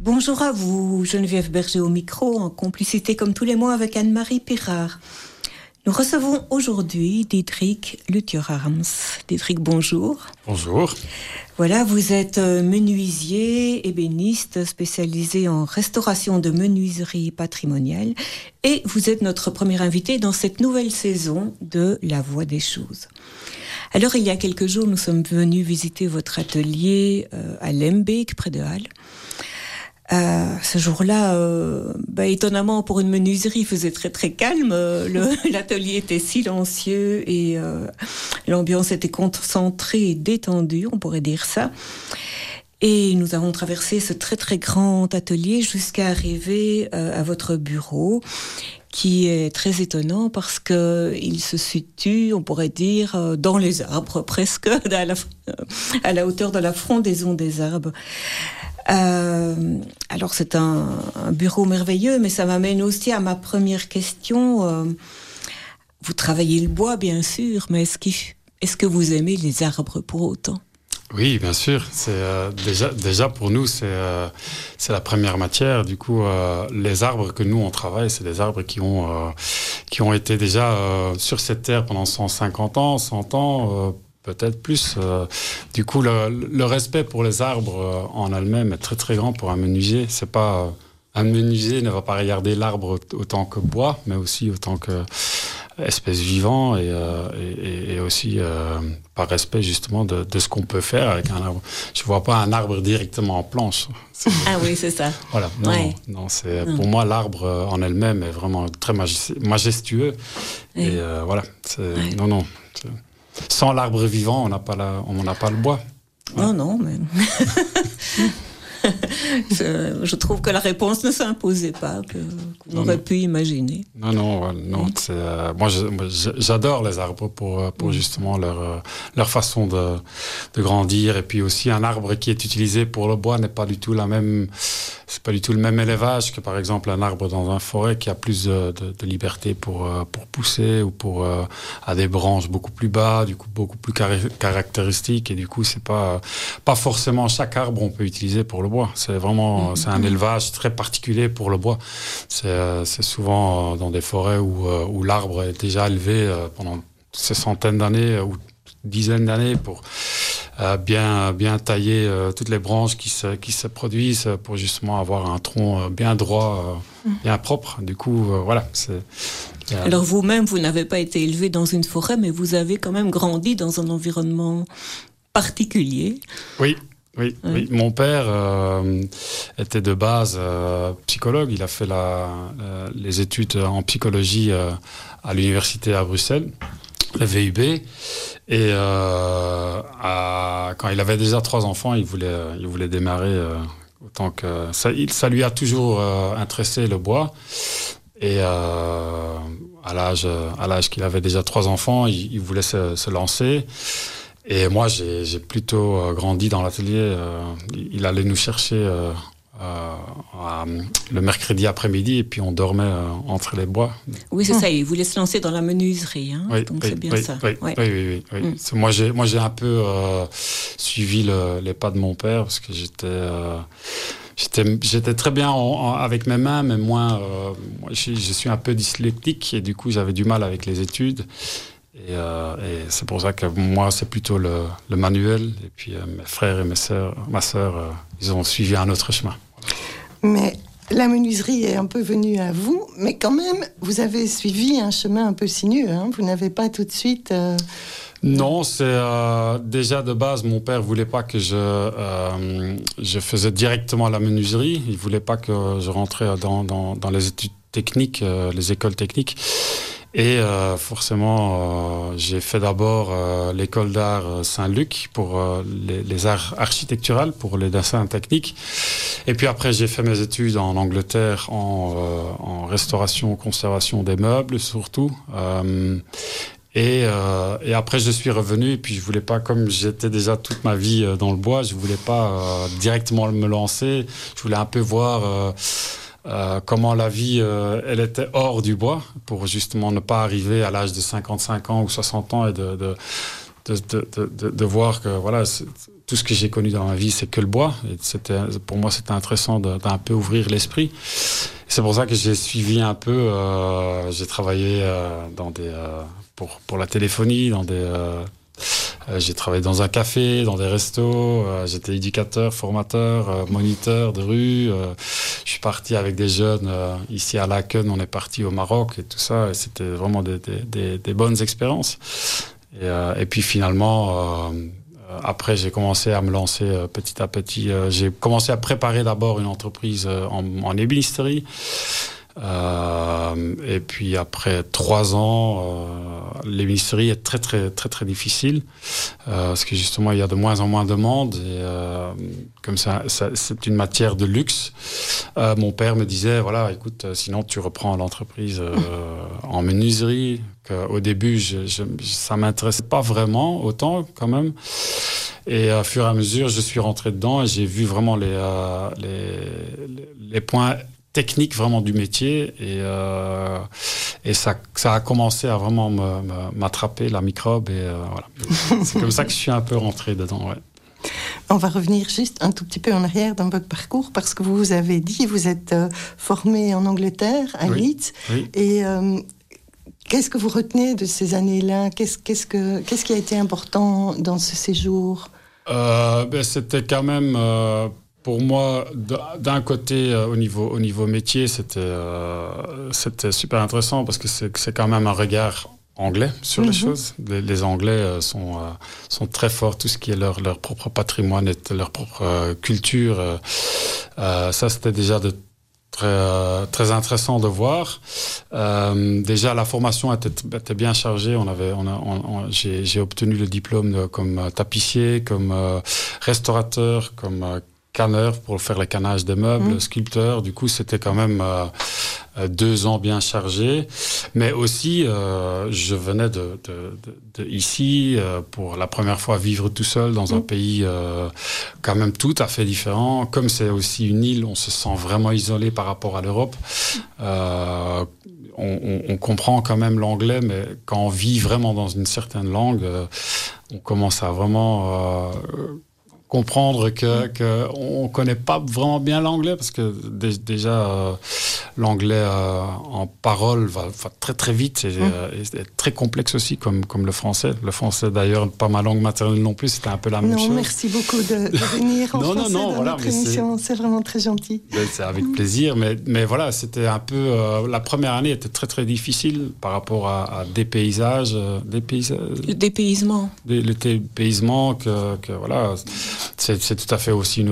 Bonjour à vous, Geneviève Berger au micro, en complicité comme tous les mois avec Anne-Marie Pirard. Nous recevons aujourd'hui Diederik Lutjerarms. Diederik, bonjour. Bonjour. Voilà, vous êtes menuisier, ébéniste, spécialisé en restauration de menuiserie patrimoniale et vous êtes notre premier invité dans cette nouvelle saison de La Voix des choses. Alors, il y a quelques jours, nous sommes venus visiter votre atelier à Lembeek, près de Halle. Ce jour-là, étonnamment pour une menuiserie, il faisait très très calme. L'atelier était silencieux et l'ambiance était concentrée et détendue, on pourrait dire ça. Et nous avons traversé ce très très grand atelier jusqu'à arriver à votre bureau, qui est très étonnant parce que il se situe, on pourrait dire, dans les arbres, presque à la hauteur de la frondaison des arbres. Alors c'est un bureau merveilleux, mais ça m'amène aussi à ma première question. Vous travaillez le bois, bien sûr, mais est-ce que vous aimez les arbres pour autant ? Oui, bien sûr. C'est déjà pour nous, c'est la première matière. Du coup, les arbres que nous on travaille, c'est des arbres qui ont été déjà sur cette terre pendant 150 ans, 100 ans. Peut-être plus. Du coup, le respect pour les arbres en elles-mêmes est très très grand pour un menuisier. C'est pas un menuisier ne va pas regarder l'arbre autant que bois, mais aussi autant que espèce vivant et aussi par respect justement de ce qu'on peut faire avec un arbre. Je vois pas un arbre directement en planche. Ah oui, c'est ça. Voilà. Non, c'est pour moi l'arbre en elle-même est vraiment très majestueux. Et voilà. Non. Sans l'arbre vivant, on n'a pas le bois. Voilà. Non, mais... je trouve que la réponse ne s'imposait pas, qu'on aurait pu imaginer. Non. Moi, j'adore les arbres pour justement leur façon de grandir. Et puis aussi, un arbre qui est utilisé pour le bois n'est pas du tout c'est pas du tout le même élevage que par exemple un arbre dans une forêt qui a plus de liberté pour pousser ou à des branches beaucoup plus bas, du coup beaucoup plus caractéristiques, et du coup c'est pas forcément chaque arbre on peut utiliser pour le bois. C'est vraiment c'est un élevage très particulier pour le bois. C'est souvent dans des forêts où l'arbre est déjà élevé pendant ces centaines d'années ou dizaines d'années pour bien tailler toutes les branches qui se produisent pour justement avoir un tronc bien droit, bien propre. Du coup, voilà. Alors vous-même, vous n'avez pas été élevé dans une forêt, mais vous avez quand même grandi dans un environnement particulier. Oui. Mon père était de base psychologue. Il a fait les études en psychologie à l'université à Bruxelles, le VUB. Et quand il avait déjà 3 enfants, il voulait démarrer autant que ça lui a toujours intéressé le bois. Et à l'âge qu'il avait déjà 3 enfants, il voulait se lancer. Et moi, j'ai plutôt grandi dans l'atelier. Il allait nous chercher le mercredi après-midi et puis on dormait entre les bois. Oui, c'est ça. Il voulait se lancer dans la menuiserie. Donc c'est bien ça. Oui. Moi, j'ai un peu suivi les pas de mon père parce que j'étais très bien avec mes mains, mais moi, je suis un peu dyslexique et du coup, j'avais du mal avec les études. Et c'est pour ça que moi, c'est plutôt le manuel. Et puis mes frères et ma sœur, ils ont suivi un autre chemin. Mais la menuiserie est un peu venue à vous, mais quand même, vous avez suivi un chemin un peu sinueux. Vous n'avez pas tout de suite... Non, c'est déjà de base, mon père voulait pas que je faisais directement la menuiserie. Il voulait pas que je rentrais dans les études techniques, les écoles techniques. Et forcément, j'ai fait d'abord l'école d'art Saint-Luc pour les arts architecturaux, pour les dessins techniques. Et puis après, j'ai fait mes études en Angleterre en restauration, conservation des meubles surtout. Et après, je suis revenu et puis je voulais pas, comme j'étais déjà toute ma vie dans le bois, je voulais pas directement me lancer. Je voulais un peu voir comment la vie elle était hors du bois pour justement ne pas arriver à l'âge de 55 ans ou 60 ans et de de voir que voilà, tout ce que j'ai connu dans ma vie, c'est que le bois. Et pour moi, c'était intéressant d'un peu ouvrir l'esprit. C'est pour ça que j'ai suivi un peu. J'ai travaillé pour la téléphonie, j'ai travaillé dans un café, dans des restos. J'étais éducateur, formateur, moniteur de rue. Je suis parti avec des jeunes ici à Laken. On est parti au Maroc et tout ça. Et c'était vraiment des bonnes expériences. Et puis finalement, après, j'ai commencé à me lancer petit à petit. J'ai commencé à préparer d'abord une entreprise en ébénisterie. Et puis après 3 ans, l'ébénisterie est très très très très difficile parce que justement il y a de moins en moins de demande et comme ça c'est une matière de luxe. Mon père me disait voilà, écoute, sinon tu reprends l'entreprise en menuiserie. Au début, ça m'intéressait pas vraiment autant quand même. Et au fur et à mesure, je suis rentré dedans et j'ai vu vraiment les points techniques vraiment du métier et ça a commencé à vraiment m'attraper la microbe et voilà. C'est comme ça que je suis un peu rentré dedans. Ouais. On va revenir juste un tout petit peu en arrière dans votre parcours parce que vous avez dit vous êtes formé en Angleterre à Leeds et qu'est-ce que vous retenez de ces années-là? Qu'est-ce qui a été important dans ce séjour? C'était quand même pour moi, d'un côté, au niveau métier, c'était super intéressant parce que c'est quand même un regard anglais sur les choses. Les Anglais sont très forts, tout ce qui est leur propre patrimoine et leur propre culture. Ça, c'était déjà très intéressant de voir. Déjà, la formation était bien chargée. J'ai obtenu le diplôme comme tapissier, comme restaurateur, comme canneur pour faire le cannage des meubles, sculpteur. Du coup, c'était quand même 2 ans bien chargés. Mais aussi, je venais de ici pour la première fois vivre tout seul dans un pays quand même tout à fait différent. Comme c'est aussi une île, on se sent vraiment isolé par rapport à l'Europe. On comprend quand même l'anglais, mais quand on vit vraiment dans une certaine langue, on commence à vraiment comprendre que on connaît pas vraiment bien l'anglais parce que déjà l'anglais en parole va très très vite et est très complexe aussi comme le français. Le français d'ailleurs pas ma langue maternelle non plus, c'était un peu la même chose. Non, merci beaucoup de venir en français dans notre émission, c'est vraiment très gentil. C'est avec plaisir, mais voilà, c'était un peu la première année était très très difficile par rapport à le dépaysement que voilà. C'est tout à fait aussi une